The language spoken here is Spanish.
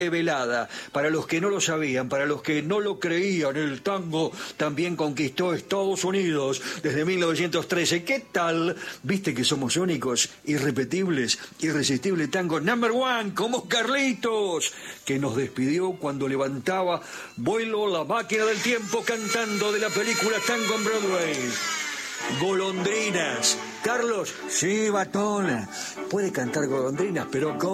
velada. Para los que no lo sabían, para los que no lo creían, el tango también conquistó Estados Unidos desde 1913. ¿Qué tal? ¿Viste que somos únicos, irrepetibles, irresistible tango number one, como Carlitos, que nos despidió cuando levantaba vuelo la máquina del tiempo cantando de la película Tango en Broadway? Golondrinas. Carlos, sí, Batón, puede cantar golondrinas, pero ¿cómo?